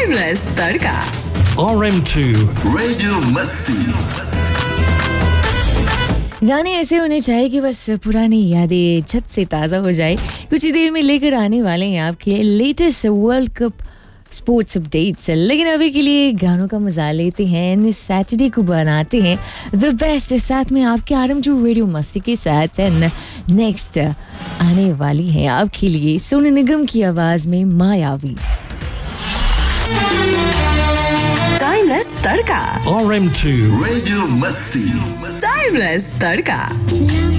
Timeless तड़का RM2 radio मस्ती। गाने ऐसे होने चाहिए कि बस पुरानी यादें छत से ताज़ा हो जाए। कुछ ही देर में लेकर आने वाले हैं आपके latest world cup sports updates, लेकिन अभी के लिए गानों का मजा लेते हैं। इस सैटरडे को बनाते हैं द बेस्ट, साथ में आपके RM2 रेडियो मस्ती के साथ। नेक्स्ट आने वाली है आपके लिए सोनू निगम की आवाज में मायावी। टाइमलेस तड़का RM2 रेडियो मस्ती। टाइमलेस तड़का।